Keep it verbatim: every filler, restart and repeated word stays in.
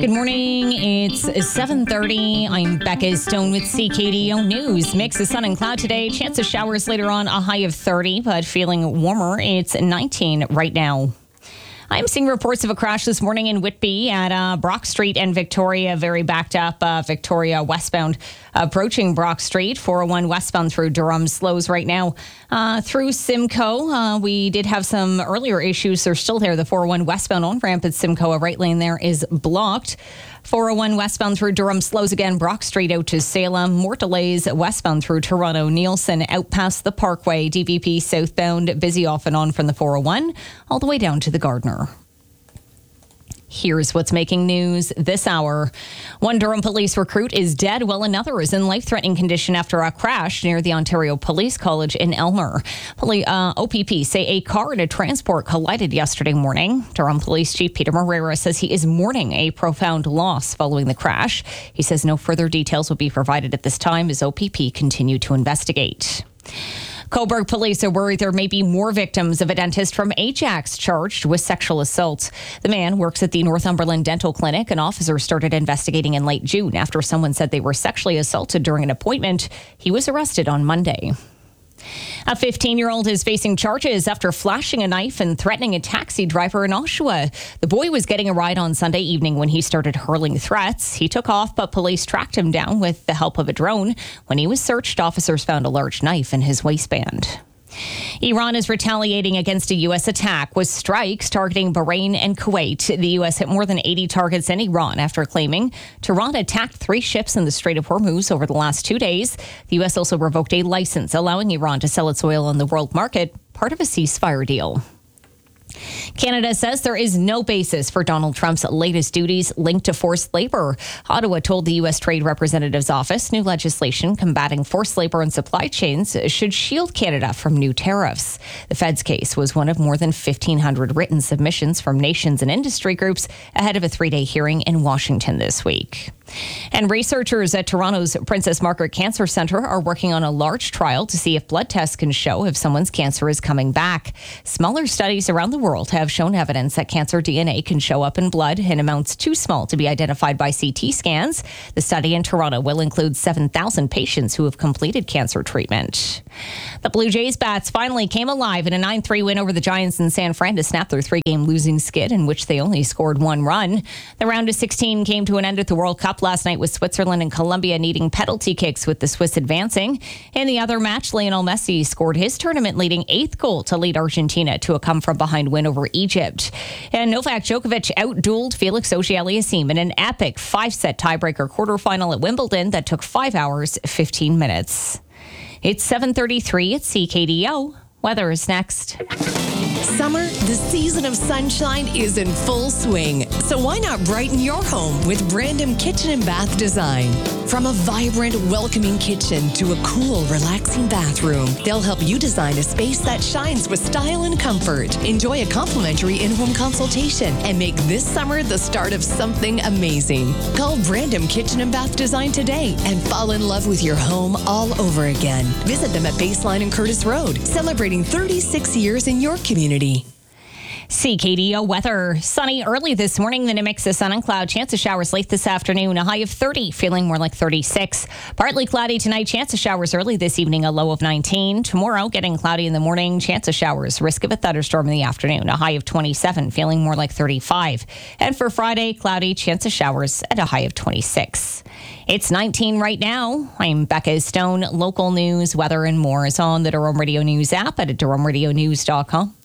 Good morning. It's seven thirty. I'm Becca Stone with C K D O News. Mix of sun and cloud today. Chance of showers later on, a high of thirty, but feeling warmer. It's nineteen right now. I'm seeing reports of a crash this morning in Whitby at uh, Brock Street and Victoria. Very backed up. Uh, Victoria westbound approaching Brock Street. four oh one westbound through Durham slows right now uh, through Simcoe. Uh, we did have some earlier issues. They're still there. The four oh one westbound on ramp at Simcoe. A right lane there is blocked. four oh one westbound through Durham slows again. Brock Street out to Salem. More delays westbound through Toronto. Nielsen out past the Parkway. D V P southbound busy off and on from the four oh one all the way down to the Gardner. Here's what's making news this hour. One Durham police recruit is dead while another is in life-threatening condition after a crash near the Ontario Police College in Elmer. Poli- uh, O P P say a car and a transport collided yesterday morning. Durham Police Chief Peter Moreira says he is mourning a profound loss following the crash. He says no further details will be provided at this time as O P P continue to investigate. Cobourg police are worried there may be more victims of a dentist from Ajax charged with sexual assault. The man works at the Northumberland Dental Clinic. An officer started investigating in late June after someone said they were sexually assaulted during an appointment. He was arrested on Monday. A fifteen-year-old is facing charges after flashing a knife and threatening a taxi driver in Oshawa. The boy was getting a ride on Sunday evening when he started hurling threats. He took off, but police tracked him down with the help of a drone. When he was searched, officers found a large knife in his waistband. Iran is retaliating against a U S attack with strikes targeting Bahrain and Kuwait. The U S hit more than eighty targets in Iran after claiming Tehran attacked three ships in the Strait of Hormuz over the last two days. The U S also revoked a license allowing Iran to sell its oil on the world market, part of a ceasefire deal. Canada says there is no basis for Donald Trump's latest duties linked to forced labor. Ottawa told the U S Trade Representative's office new legislation combating forced labor and supply chains should shield Canada from new tariffs. The Fed's case was one of more than fifteen hundred written submissions from nations and industry groups ahead of a three-day hearing in Washington this week. And researchers at Toronto's Princess Margaret Cancer Centre are working on a large trial to see if blood tests can show if someone's cancer is coming back. Smaller studies around the world have shown evidence that cancer D N A can show up in blood in amounts too small to be identified by C T scans. The study in Toronto will include seven thousand patients who have completed cancer treatment. The Blue Jays bats finally came alive in a nine three win over the Giants in San Fran to snap their three-game losing skid in which they only scored one run. The round of sixteen came to an end at the World Cup last night with Switzerland and Colombia needing penalty kicks with the Swiss advancing. In the other match, Lionel Messi scored his tournament-leading eighth goal to lead Argentina to a come-from-behind win over Egypt. And Novak Djokovic outdueled Felix Auger-Aliassime in an epic five-set tiebreaker quarterfinal at Wimbledon that took five hours, fifteen minutes. It's seven thirty-three at C K D O. Weather is next. Summer, the season of sunshine is in full swing. So why not brighten your home with Brandom Kitchen and Bath Design? From a vibrant, welcoming kitchen to a cool, relaxing bathroom, they'll help you design a space that shines with style and comfort. Enjoy a complimentary in-home consultation and make this summer the start of something amazing. Call Brandom Kitchen and Bath Design today and fall in love with your home all over again. Visit them at Baseline and Curtis Road, celebrating thirty-six years in your community. C K D O weather. Sunny early this morning, then a mix of sun and cloud. Chance of showers late this afternoon. A high of thirty, feeling more like thirty-six. Partly cloudy tonight. Chance of showers early this evening. A low of nineteen. Tomorrow, getting cloudy in the morning. Chance of showers. Risk of a thunderstorm in the afternoon. A high of twenty-seven, feeling more like thirty-five. And for Friday, cloudy. Chance of showers at a high of twenty-six. It's nineteen right now. I'm Becca Stone. Local news, weather, and more is on the Durham Radio News app at durham radio news dot com.